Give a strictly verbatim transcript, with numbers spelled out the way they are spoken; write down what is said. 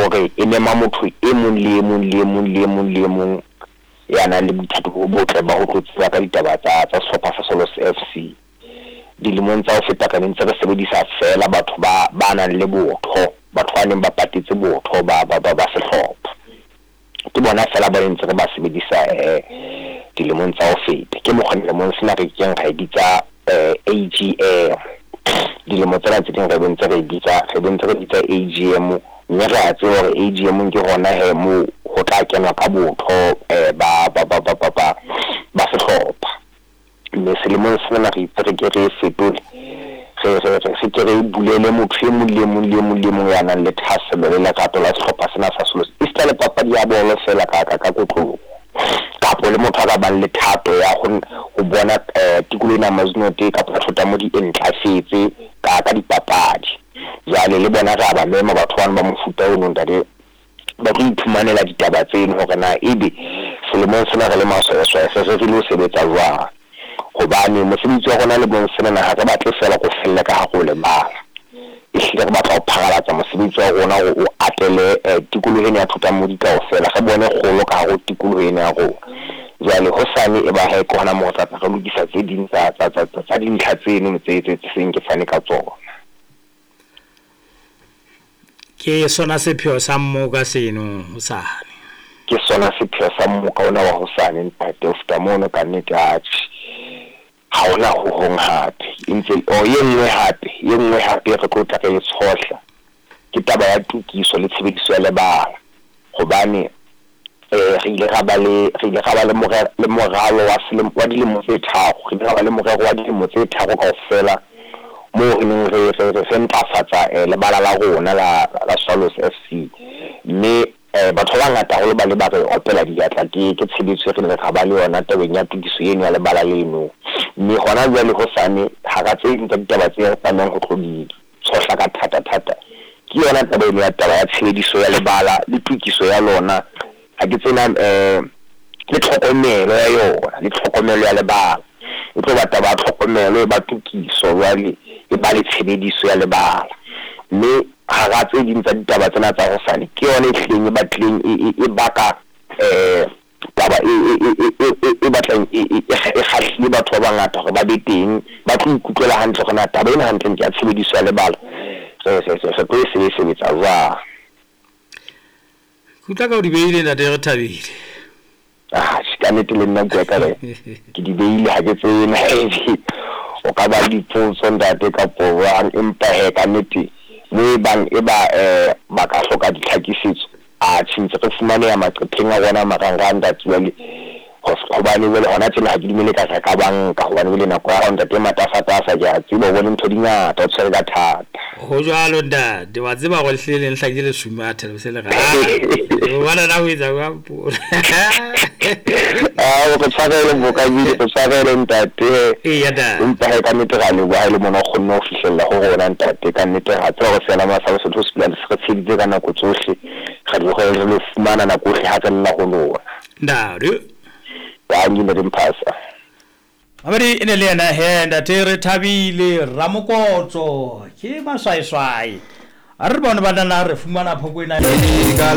hore e nema motho e mong le e mong le e mong le e mong le e mong ya nang le bothata bo botle ba ho tlotsa ka ditaba tsa tsa sehlopha sa Solos F C dilemong tsa ho feta ka ntse re sebedisa fela batho ba ba nang le botho batho ba neng ba patetse botho ba ba ba sehlopha ke bona fela ba ntse re ba sebedisa eh dilemong tsa ho feta ke mokgwa lemong sena re keng ga editsa A G M dilemo tsena tse ding re bentse re editsa re bentse re editsa A G M mme re a tseba hore A G M ke hona he mo ho tla kenwa ka botho eh ba ba ba ba ba ba sehlopha mme selemong sena re itse ke re fetole re re se ke re bulele motho e mong le mong le mong le mong ya nang le thaselo le lerato la sehlopha sena sa Solos e sta le papadi ya bolo fela ka ka ka kotlong kapo le motho a ba le thato ya go go bona tikolo ena mazinote ka photota mo di entlafetse ka ka dipapadi jale le bona ga ba mema batho bana ba mofuta o nong tade ba go iphumanela ditaba tseno hore na ebe selemong sena re le masweswe se se le sebetsa jwang hobane mosebetsi wa rona le bon sena na ha re batle fela go fella ka ha go le mala e hlile re batla ho phagalatsa mosebetsi wa rona o atele tikolo ena ya thuta mo di kaofela ga bone golo ka go tikolo ena ya go jale ho sane e ba he kona mo tsa go lokisa tse ding tsa tsa tsa tsa dintlha tseno tse tse seng ke fane ka tsona ke sona sepheo sa mmoka seno hosane ke sona sepheo sa mmoka ona wa hosane ntate o feta mono ka nnete a ha ona ho hong hape intse o yenngwe hape yenngwe hape re tlo tla ke tshohla ke taba ya tukiso le tshebediso ya lebala hobane eh re ile ga ba le re ile ga ba le moralo le moralo wa selemo wa dilemo tse tharo re ile ga ba le moralo wa dilemo tse tharo kaofela mo re neng re re se ntlafatsa lebala la rona la la Solos F C mme batho ba ngata go le ba le ba re opela diatla ke ke tshebetso re le ga ba le yona tabeng ya tukiso eno ya lebala leno mme gona jwa le go sane ga ga tse ntse ditaba tse tsa nang go tlodidi tsohla ka thata thata ke yona taba ya taba ya tshebediso ya lebala le tukiso ya lona ha ke tsena eh le tlhokomelo ya yona le tlhokomelo ya lebala o tlo ba taba tlhokomelo ba tukiso jwale e ba le tshebediso ya lebala mme ha ga tse ding tsa ditaba tsena tsa go sane ke yona e hleng e batleng e baka eh taba e e batlang e khahlile batho ba bangata gore ba be teng ba tlo ikutlwela hantle gona taba ena hantle ke ya tshebediso ya lebala se se se se tlo se sebetsa jwa kutla ka o di beile nna re thabile ah sikanete le nna ke ka le ke di beile ha ke tsena o ka ba dipotso ntate ka poang empa he ka nete le bang e ba eh ba ka hloka ditlhakisetso a tshintse re fumane ya maqepheng a bona marang-rang ntate go bane le hona tsena ha ke dimele ka ka bang ka go bane le nako ya ntate matafata sa ja tsebo bona ntho dingata o tshwere ka thata go jalo nda de wa tseba go hlele nhla ke le sumatha le se le ga bona na o itsa ga mpula ah go tsagela mo ka di go tsagela ntate e ya da empa ha ka nnete ga le wa le mona go nna o fihlella go rona ntate ka nnete ga tswa go sela ma sa se tlo se plan se re tsheditse ka nako tsohle ga di go le fumana nako hle ha tsela go lona nda re ba ngile re mpasa abadi ene le yena he ntate re thabile ramokotso ke maswaiswai a re bona ba nna re fumana phoko ena